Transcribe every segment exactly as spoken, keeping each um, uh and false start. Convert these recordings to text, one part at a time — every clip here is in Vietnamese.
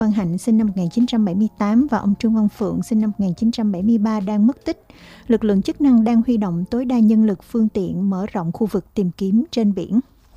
Văn Hạnh sinh năm một nghìn chín trăm bảy mươi tám và ông Trương Văn Phượng sinh năm một nghìn chín trăm bảy mươi ba đang mất tích. Lực lượng chức năng đang huy động tối đa nhân lực phương tiện mở rộng khu vực tìm kiếm trên biển.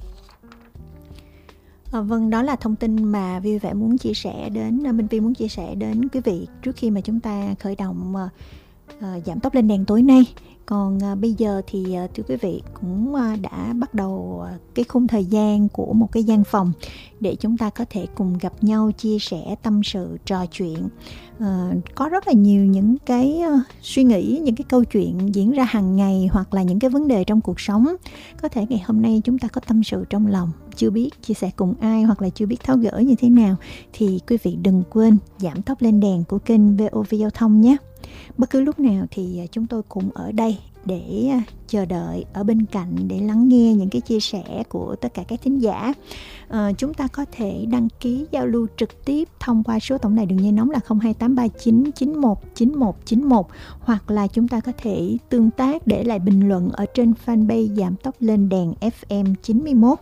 À, vâng, đó là thông tin mà Vui Vẻ muốn chia sẻ đến, Minh Vi muốn chia sẻ đến quý vị trước khi mà chúng ta khởi động uh, uh, giảm tốc lên đèn tối nay. Còn uh, bây giờ thì uh, thưa quý vị cũng uh, đã bắt đầu uh, cái khung thời gian của một cái gian phòng để chúng ta có thể cùng gặp nhau, chia sẻ, tâm sự, trò chuyện. Uh, có rất là nhiều những cái uh, suy nghĩ, những cái câu chuyện diễn ra hàng ngày hoặc là những cái vấn đề trong cuộc sống. Có thể ngày hôm nay chúng ta có tâm sự trong lòng, chưa biết chia sẻ cùng ai hoặc là chưa biết tháo gỡ như thế nào, thì quý vị đừng quên giảm tốc lên đèn của kênh vê o vê Giao thông nhé. Bất cứ lúc nào thì chúng tôi cũng ở đây để chờ đợi, ở bên cạnh để lắng nghe những cái chia sẻ của tất cả các thính giả. À, chúng ta có thể đăng ký giao lưu trực tiếp thông qua số tổng đài đường dây nóng là không hai tám ba chín chín một chín một chín một, hoặc là chúng ta có thể tương tác để lại bình luận ở trên fanpage giảm tốc lên đèn ép em chín mươi mốt.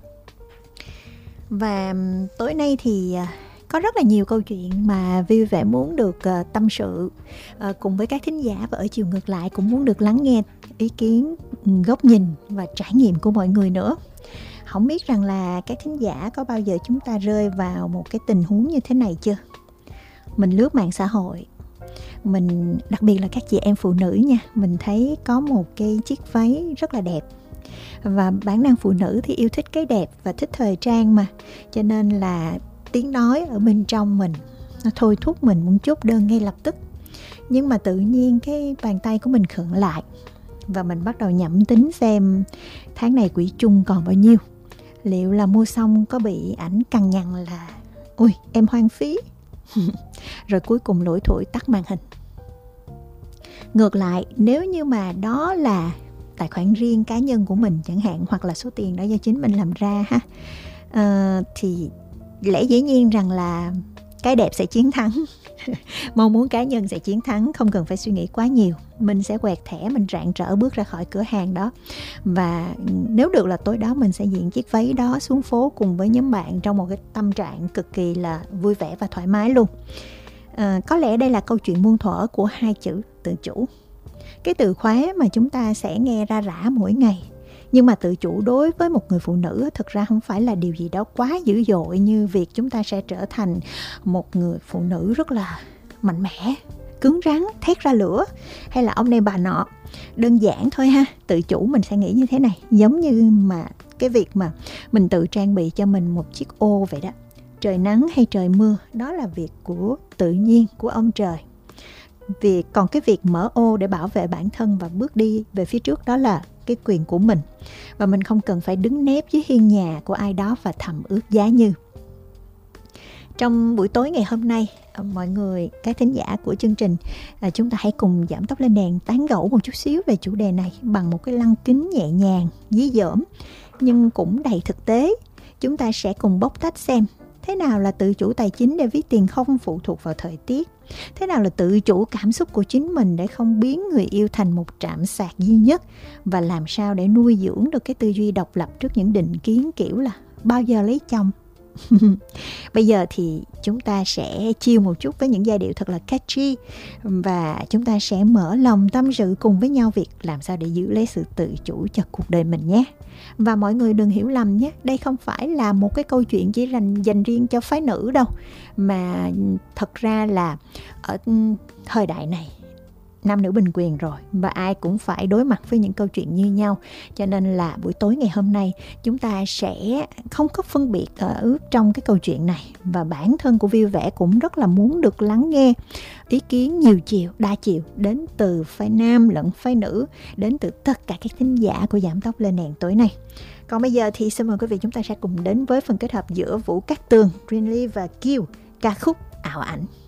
Và tối nay thì có rất là nhiều câu chuyện mà Vui Vẻ muốn được uh, tâm sự uh, cùng với các thính giả, và ở chiều ngược lại cũng muốn được lắng nghe ý kiến, góc nhìn và trải nghiệm của mọi người nữa. Không biết rằng là các thính giả có bao giờ chúng ta rơi vào một cái tình huống như thế này chưa? Mình lướt mạng xã hội, mình đặc biệt là các chị em phụ nữ nha, mình thấy có một cái chiếc váy rất là đẹp. Và bản năng phụ nữ thì yêu thích cái đẹp và thích thời trang mà, cho nên là tiếng nói ở bên trong mình nó thôi thúc mình muốn chốt đơn ngay lập tức. Nhưng mà tự nhiên cái bàn tay của mình khựng lại và mình bắt đầu nhẩm tính xem tháng này quỹ chung còn bao nhiêu, liệu là mua xong có bị ảnh cằn nhằn là ui em hoang phí. Rồi cuối cùng lủi thủi tắt màn hình. Ngược lại, nếu như mà đó là tài khoản riêng cá nhân của mình chẳng hạn, hoặc là số tiền đó do chính mình làm ra ha, à, thì lẽ dĩ nhiên rằng là cái đẹp sẽ chiến thắng. Mong muốn cá nhân sẽ chiến thắng, không cần phải suy nghĩ quá nhiều. Mình sẽ quẹt thẻ, mình rạng rỡ bước ra khỏi cửa hàng đó. Và nếu được là tối đó mình sẽ diện chiếc váy đó xuống phố cùng với nhóm bạn trong một cái tâm trạng cực kỳ là vui vẻ và thoải mái luôn. À, có lẽ đây là câu chuyện muôn thuở của hai chữ tự chủ. Cái từ khóa mà chúng ta sẽ nghe ra rã mỗi ngày. Nhưng mà tự chủ đối với một người phụ nữ thực ra không phải là điều gì đó quá dữ dội như việc chúng ta sẽ trở thành một người phụ nữ rất là mạnh mẽ, cứng rắn, thét ra lửa, hay là ông này bà nọ. Đơn giản thôi ha, tự chủ mình sẽ nghĩ như thế này, giống như mà cái việc mà mình tự trang bị cho mình một chiếc ô vậy đó. Trời nắng hay trời mưa, đó là việc của tự nhiên, của ông trời. Việc, còn cái việc mở ô để bảo vệ bản thân và bước đi về phía trước, đó là cái quyền của mình. Và mình không cần phải đứng nép dưới hiên nhà của ai đó và thầm ước giá như. Trong buổi tối ngày hôm nay, mọi người, các thính giả của chương trình, chúng ta hãy cùng giảm tốc lên đèn tán gẫu một chút xíu về chủ đề này bằng một cái lăng kính nhẹ nhàng, dí dỏm nhưng cũng đầy thực tế. Chúng ta sẽ cùng bóc tách xem thế nào là tự chủ tài chính để ví tiền không phụ thuộc vào thời tiết, thế nào là tự chủ cảm xúc của chính mình để không biến người yêu thành một trạm sạc duy nhất, và làm sao để nuôi dưỡng được cái tư duy độc lập trước những định kiến kiểu là bao giờ lấy chồng. Bây giờ thì chúng ta sẽ chill một chút với những giai điệu thật là catchy, và chúng ta sẽ mở lòng tâm sự cùng với nhau việc làm sao để giữ lấy sự tự chủ cho cuộc đời mình nhé. Và mọi người đừng hiểu lầm nhé, đây không phải là một cái câu chuyện chỉ dành, dành riêng cho phái nữ đâu, mà thật ra là ở thời đại này nam nữ bình quyền rồi, và ai cũng phải đối mặt với những câu chuyện như nhau. Cho nên là buổi tối ngày hôm nay chúng ta sẽ không có phân biệt ở trong cái câu chuyện này, và bản thân của Vui Vẻ cũng rất là muốn được lắng nghe ý kiến nhiều chiều, đa chiều đến từ phái nam lẫn phái nữ, đến từ tất cả các thính giả của Giảm Tốc Lên Đèn tối nay. Còn bây giờ thì xin mời quý vị chúng ta sẽ cùng đến với phần kết hợp giữa Vũ Cát Tường, Greenlee và Kiều, ca khúc Ảo Ảnh.